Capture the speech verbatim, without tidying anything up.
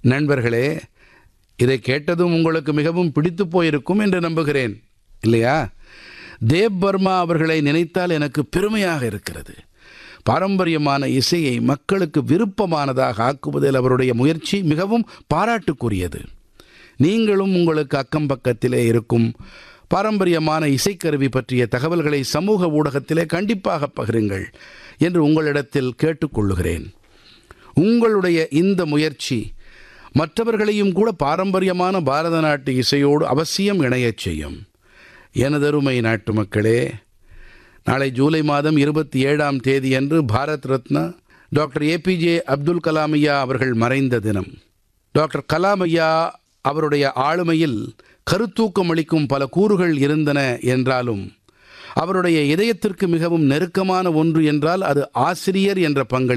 நண்பர்களே, இதை கேட்டதும் உங்களுக்கு மிகவும் பிடித்து போயிருக்கும் என்று நம்புகிறேன், இல்லையா? தேவ் பர்மா அவர்களை நினைத்தால் எனக்கு பெருமையாக இருக்கிறது. பாரம்பரியமான இசையை மக்களுக்கு விருப்பமானதாக ஆக்குவதில் அவருடைய முயற்சி மிகவும் பாராட்டுக்குரியது. நீங்களும் உங்களுக்கு அக்கம் பக்கத்திலே இருக்கும் பாரம்பரியமான இசைக்கருவி பற்றிய தகவல்களை சமூக ஊடகத்திலே கண்டிப்பாக பகிருங்கள் என்று உங்களிடத்தில் கேட்டுக்கொள்ளுகிறேன். உங்களுடைய இந்த முயற்சி மற்றவர்களையும் கூட பாரம்பரியமான பாரத நாட்டு இசையோடு அவசியம் இணையச் செய்யும். எனதருமை நாட்டு மக்களே, நாளை ஜூலை மாதம் இருபத்தி ஏழாம் தேதியன்று பாரத் ரத்னா டாக்டர் ஏபிஜே அப்துல் கலாம் ஐயா அவர்கள் மறைந்த தினம். டாக்டர் கலாம் ஐயா அவருடைய ஆளுமையில் கருத்தூக்கம் அளிக்கும் பல கூறுகள் இருந்தன என்றாலும் அவருடைய இதயத்திற்கு மிகவும் நெருக்கமான ஒன்று என்றால் அது ஆசிரியர் என்ற பங்களிப்பு.